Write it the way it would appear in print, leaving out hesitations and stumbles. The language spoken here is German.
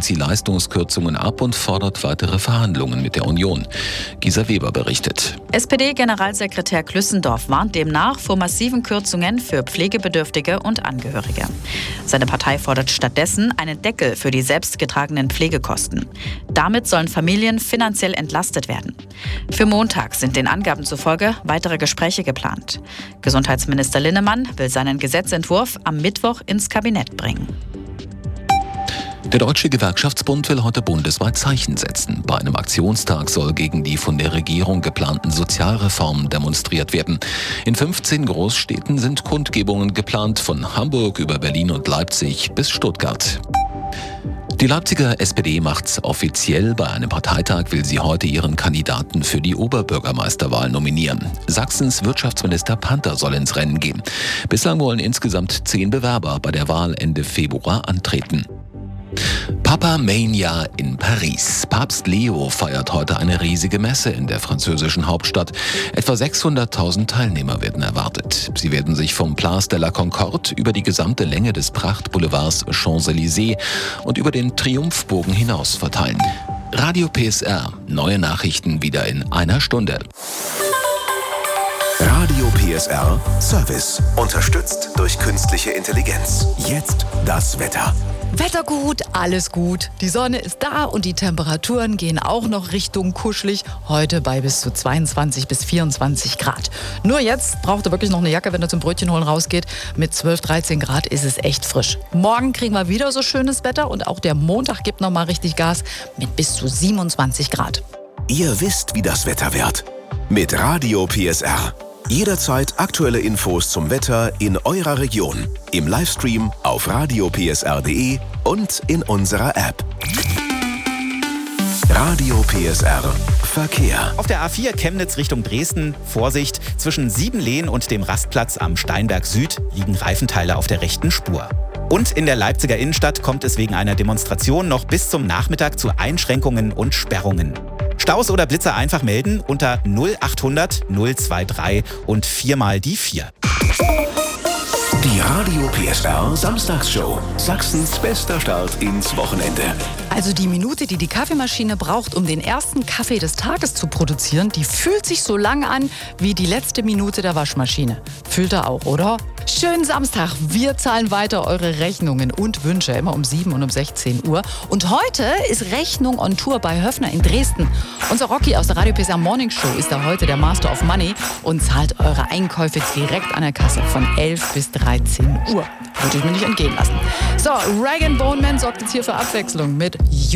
lehnt sie Leistungskürzungen ab und fordert weitere Verhandlungen mit der Union. Gisa Weber berichtet. SPD-Generalsekretär Klüssendorf warnt demnach vor massiven Kürzungen für Pflegebedürftige und Angehörige. Seine Partei fordert stattdessen einen Deckel für die selbstgetragenen Pflegekosten. Damit sollen Familien finanziell entlastet werden. Für Montag sind den Angaben zufolge weitere Gespräche geplant. Gesundheitsminister Linnemann will seinen Gesetzentwurf am Mittwoch ins Kabinett bringen. Der Deutsche Gewerkschaftsbund will heute bundesweit Zeichen setzen. Bei einem Aktionstag soll gegen die von der Regierung geplanten Sozialreformen demonstriert werden. In 15 Großstädten sind Kundgebungen geplant, von Hamburg über Berlin und Leipzig bis Stuttgart. Die Leipziger SPD macht's offiziell. Bei einem Parteitag will sie heute ihren Kandidaten für die Oberbürgermeisterwahl nominieren. Sachsens Wirtschaftsminister Panther soll ins Rennen gehen. Bislang wollen insgesamt 10 Bewerber bei der Wahl Ende Februar antreten. Papa-Mania in Paris. Papst Leo feiert heute eine riesige Messe in der französischen Hauptstadt. Etwa 600.000 Teilnehmer werden erwartet. Sie werden sich vom Place de la Concorde über die gesamte Länge des Prachtboulevards Champs-Élysées und über den Triumphbogen hinaus verteilen. Radio PSR. Neue Nachrichten wieder in einer Stunde. Radio PSR Service. Unterstützt durch künstliche Intelligenz. Jetzt das Wetter. Wetter gut, alles gut. Die Sonne ist da und die Temperaturen gehen auch noch Richtung kuschelig. Heute bei bis zu 22 bis 24 Grad. Nur jetzt braucht ihr wirklich noch eine Jacke, wenn ihr zum Brötchen holen rausgeht. Mit 12, 13 Grad ist es echt frisch. Morgen kriegen wir wieder so schönes Wetter und auch der Montag gibt noch mal richtig Gas mit bis zu 27 Grad. Ihr wisst, wie das Wetter wird. Mit Radio PSR. Jederzeit aktuelle Infos zum Wetter in eurer Region. Im Livestream auf radiopsr.de und in unserer App. Radio PSR Verkehr. Auf der A4 Chemnitz Richtung Dresden, Vorsicht, zwischen Siebenlehen und dem Rastplatz am Steinberg Süd liegen Reifenteile auf der rechten Spur. Und in der Leipziger Innenstadt kommt es wegen einer Demonstration noch bis zum Nachmittag zu Einschränkungen und Sperrungen. Staus oder Blitzer einfach melden unter 0800 023 und 4 mal die 4. Die Radio PSR Samstagsshow. Sachsens bester Start ins Wochenende. Also die Minute, die die Kaffeemaschine braucht, um den ersten Kaffee des Tages zu produzieren, die fühlt sich so lang an wie die letzte Minute der Waschmaschine. Fühlt ihr auch, oder? Schönen Samstag. Wir zahlen weiter eure Rechnungen und Wünsche immer um 7 und um 16 Uhr. Und heute ist Rechnung on Tour bei Höffner in Dresden. Unser Rocky aus der Radio PSR Morning Show ist da heute der Master of Money und zahlt eure Einkäufe direkt an der Kasse von 11 bis 13 Uhr. Würde ich mir nicht entgehen lassen. So, Rag & Bone Man sorgt jetzt hier für Abwechslung mit